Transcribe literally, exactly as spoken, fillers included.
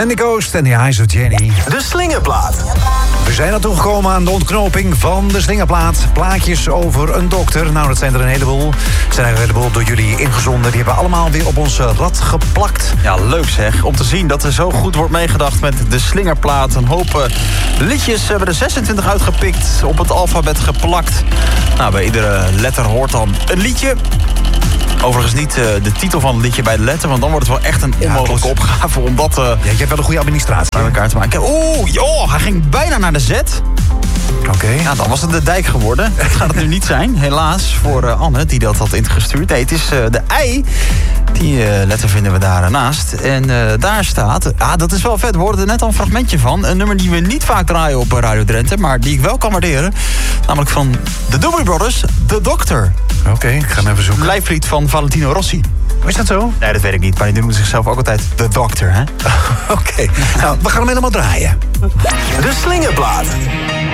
Sandy Coast en The Eyes of Jenny. De Slingerplaat. We zijn naartoe gekomen aan de ontknoping van de Slingerplaat. Plaatjes over een dokter. Nou, dat zijn er een heleboel. Er zijn er een heleboel door jullie ingezonden. Die hebben allemaal weer op ons rad geplakt. Ja, leuk zeg. Om te zien dat er zo goed wordt meegedacht met de Slingerplaat. Een hoop uh, liedjes hebben er zesentwintig uitgepikt. Op het alfabet geplakt. Nou, bij iedere letter hoort dan een liedje. Overigens niet uh, de titel van het liedje bij de letter, want dan wordt het wel echt een onmogelijke ja, opgave om dat uh, ja, je hebt wel een goede administratie aan elkaar te maken. Oeh, joh, hij ging bijna naar de Z. Oké. Okay. Ja, dan was het de dijk geworden. Dat gaat het nu niet zijn, helaas, voor uh, Anne, die dat had ingestuurd. Nee, het is uh, de I. Die uh, letter vinden we daarnaast. En uh, daar staat... Ah, dat is wel vet. We hoorden er net al een fragmentje van. Een nummer die we niet vaak draaien op Radio Drenthe, maar die ik wel kan waarderen. Namelijk van de Doobie Brothers, The Doctor. Oké, okay, ik ga hem even zoeken. Lijflied van Valentino Rossi. Is dat zo? Nee, dat weet ik niet. Maar die noemen zichzelf ook altijd The Doctor, hè? Oké, okay. Nou, we gaan hem helemaal draaien. De Slingerplaat.